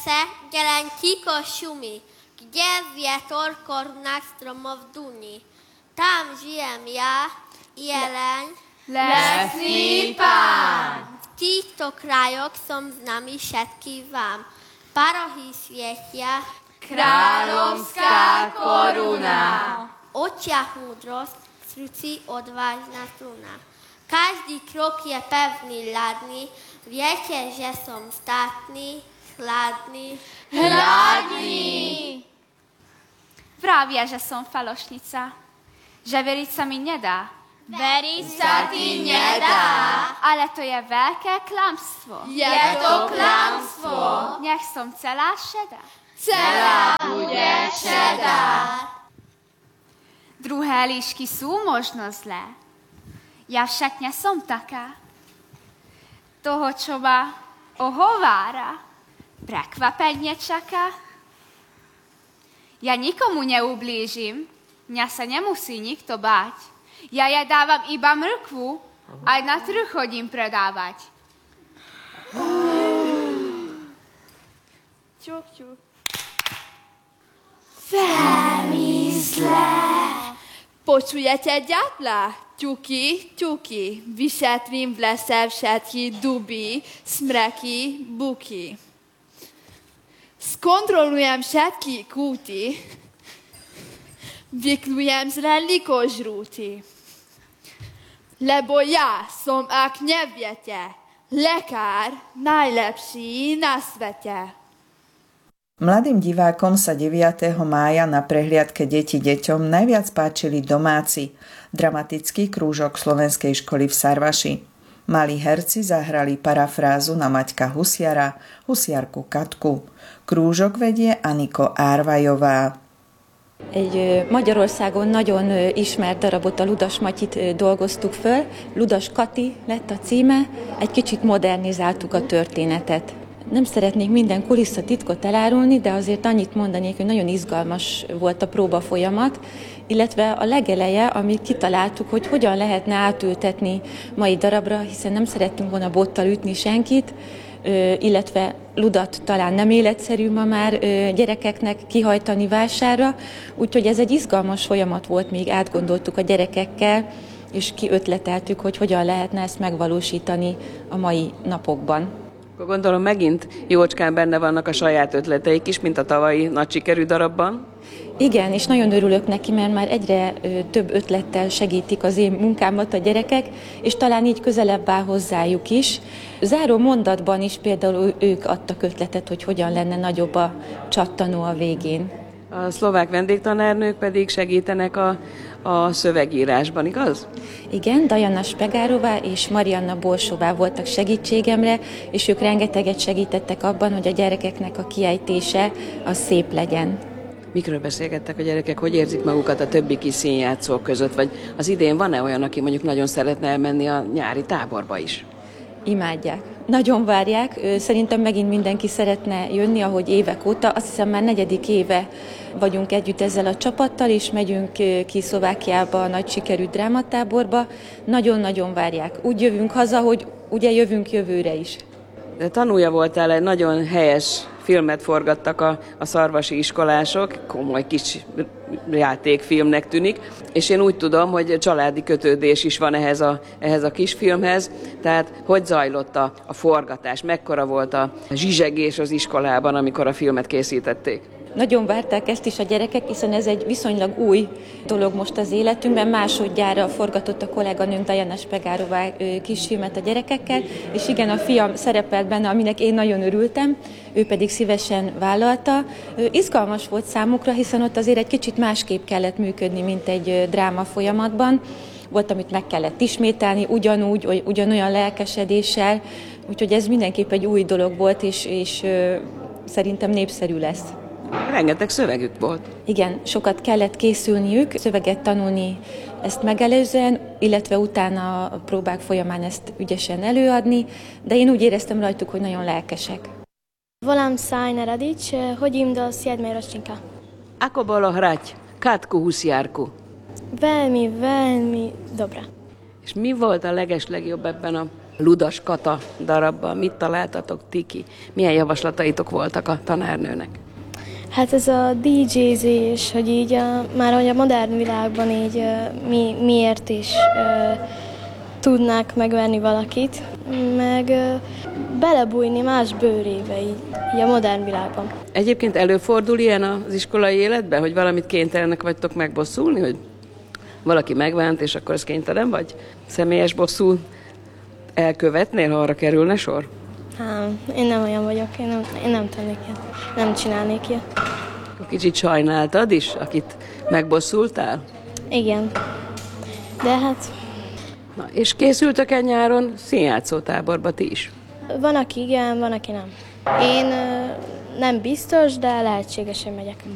se gelenciko szumi, gdzie wiatorko na stromów duni. Tam żyjem ja, jeleń, lesný pán. W týchto krajoch som s nami všetky vám. Parohy svietia, Kráľovská koruna. v očiach múdrosť, v srdci odvážna struna. Každý krok je pevný, ľadný, viete, že som státny, hladný. Hladný. Vravia, že som falošnica, že veriť sa mi nedá. Veriť sa ti nedá. Ale to je veľké klamstvo. Je to klamstvo. Nech som celá šedá. Celá bude šedá. Druhé líšky sú možno zlé. Ja však nie som taká. Toho, čo ma ohovára, prekvapenie čaká. Ja nikomu neublížim, mňa sa nemusí nikto báť. Ja dávam iba mrkvu, aj na trh chodím predávať. Čuk, čuk. Veľmi zlé. Počujete ďatla? Ťuky, ťuky, vyšetrím v lese všetky duby, smreky, buky. Skontrolujem všetky kúty, vyklujem zlé likožrúty. Lebo ja som, ak neviete, lekár najlepší na svete. Mladým divákom sa 9. mája na prehliadke Deti deťom najviac páčili domáci, dramatický krúžok Slovenskej školy v Sarvaši. Malí herci zahrali parafrázu na Maťka Husiara, Husiarku Katku. Krúžok vedie Aniko Árvajová. Egy Magyarországon nagyon ismert darabot, a Ludas Matyit dolgoztuk föl. Ludas Kati lett a címe, egy kicsit modernizáltuk a történetet. Nem szeretnék minden kulisszatitkot elárulni, de azért annyit mondanék, hogy nagyon izgalmas volt a próba folyamat, illetve a legeleje, amit kitaláltuk, hogy hogyan lehetne átültetni mai darabra, hiszen nem szerettünk volna bottal ütni senkit, illetve ludat talán nem életszerű ma már gyerekeknek kihajtani vásárra, úgyhogy ez egy izgalmas folyamat volt, míg átgondoltuk a gyerekekkel, és kiötleteltük, hogy hogyan lehetne ezt megvalósítani a mai napokban. Akkor gondolom megint jócskán benne vannak a saját ötleteik is, mint a tavalyi nagy sikerű darabban. Igen, és nagyon örülök neki, mert már egyre több ötlettel segítik az én munkámat a gyerekek, és talán így közelebb áll hozzájuk is. Záró mondatban is például ők adtak ötletet, hogy hogyan lenne nagyobb a csattanó a végén. A szlovák vendégtanárnők pedig segítenek a szövegírásban, igaz? Igen, Dajana Spegárová és Marianna Borsová voltak segítségemre, és ők rengeteget segítettek abban, hogy a gyerekeknek a kiejtése az szép legyen. Mikről beszélgettek a gyerekek, hogy érzik magukat a többi kis színjátszók között, vagy az idén van-e olyan, aki mondjuk nagyon szeretne elmenni a nyári táborba is? Imádják. Nagyon várják. Szerintem megint mindenki szeretne jönni, ahogy évek óta. Azt hiszem már 4. éve vagyunk együtt ezzel a csapattal, és megyünk ki Szlovákiába a nagy sikerű drámatáborba. Nagyon-nagyon várják. Úgy jövünk haza, hogy ugye jövünk jövőre is. De tanulja voltál, egy nagyon helyes filmet forgattak a szarvasi iskolások, komoly kis játékfilmnek tűnik, és én úgy tudom, hogy családi kötődés is van ehhez a kisfilmhez, tehát hogy zajlott a forgatás, mekkora volt a zsizsegés az iskolában, amikor a filmet készítették? Nagyon várták ezt is a gyerekek, hiszen ez egy viszonylag új dolog most az életünkben. Másodjára forgatott a kolléganőnk Dajana Spegárová kisfilmet a gyerekekkel, és igen, a fiam szerepelt benne, aminek én nagyon örültem, ő pedig szívesen vállalta. Izgalmas volt számukra, hiszen ott azért egy kicsit másképp kellett működni, mint egy dráma folyamatban. Volt, amit meg kellett ismételni, ugyanúgy, ugyanolyan lelkesedéssel, úgyhogy ez mindenképp egy új dolog volt, és szerintem népszerű lesz. Rengeteg szövegük volt. Igen, sokat kellett készülniük, szöveget tanulni ezt megelőzően, illetve utána a próbák folyamán ezt ügyesen előadni, de én úgy éreztem rajtuk, hogy nagyon lelkesek. Volám Sajna Radić, hodím do 7. ročníka. Ako bolo hrať Katku Husiarku? Veľmi, veľmi dobrá. És mi volt a legeslegjobb ebben a Ludas Kata darabban. Mit találtatok, Tiki? Milyen javaslataitok voltak a tanárnőnek? Hát ez a DJ-zés, hogy így már hogy a modern világban így miért is tudnák megverni valakit, meg belebújni más bőrébe így a modern világban. Egyébként előfordul ilyen az iskolai életben, hogy valamit kénytelenek vagytok megbosszulni, hogy valaki megvánt, és akkor ez kénytelen vagy? Személyes bosszú elkövetnél, ha arra kerülne sor? Én nem olyan vagyok, én nem tennék ilyet, nem csinálnék ilyet. Kicsit sajnáltad is, akit megbosszultál? Igen, de hát Na, és készültök-e nyáron színjátszótáborba ti is? van, aki igen, van, aki nem. Én nem biztos, de lehetséges, hogy megyek.